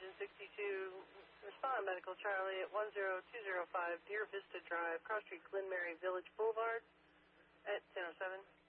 Engine 62, respond Medical Charlie at 10205 Deer Vista Drive, Cross Street, Glen Mary Village Boulevard at 10:07.